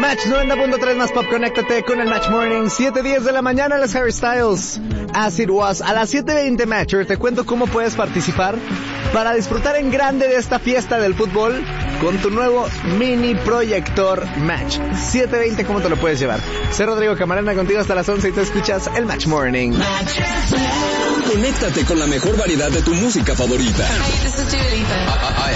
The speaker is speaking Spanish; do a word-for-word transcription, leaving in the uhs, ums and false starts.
Match noventa punto tres más pop, conéctate con el Match Morning. siete diez de la mañana, las Harry Styles. As It Was. A las siete veinte, Matcher, te cuento cómo puedes participar para disfrutar en grande de esta fiesta del fútbol con tu nuevo mini proyector Match. siete veinte, ¿cómo te lo puedes llevar? Soy Rodrigo Camarena, contigo hasta las once y te escuchas el Match Morning. Conéctate con la mejor variedad de tu música favorita. Hey, this is Dua Lipa. I, I